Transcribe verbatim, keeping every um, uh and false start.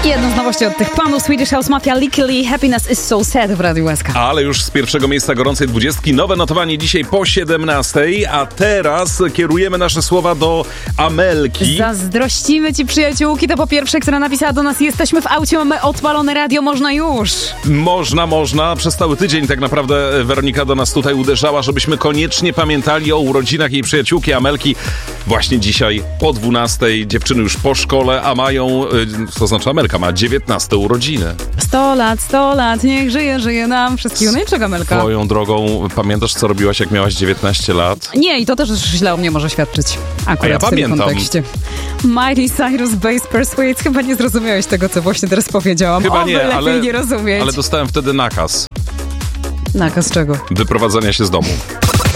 Jedną z nowości od tych panów Swedish House Mafia, Lickily, Happiness is so sad w Radiu S K. Ale już z pierwszego miejsca gorącej dwudziestki nowe notowanie dzisiaj po siedemnastej, a teraz kierujemy nasze słowa do Amelki. Zazdrościmy ci, przyjaciółki, to po pierwsze, która napisała do nas: jesteśmy w aucie, mamy odpalone radio, można już. Można, można. Przez cały tydzień tak naprawdę Weronika do nas tutaj uderzała, żebyśmy koniecznie pamiętali o urodzinach jej przyjaciółki Amelki. Właśnie dzisiaj po dwunastej, dziewczyny już po szkole, a mają, to znaczy Amelka ma dziewiętnaste urodziny. Sto lat, sto lat, niech żyje, żyje nam wszystkiego. No i czego, Amelka? Swoją drogą, pamiętasz, co robiłaś, jak miałaś dziewiętnaście lat? Nie, i to też źle o mnie może świadczyć. Akurat a ja w tym pamiętam. kontekście. Miley Cyrus, Bass Persuade. Chyba nie zrozumiałeś tego, co właśnie teraz powiedziałam. Chyba o, nie, lepiej ale, nie rozumieć. ale dostałem wtedy nakaz. Nakaz czego? Wyprowadzenia się z domu.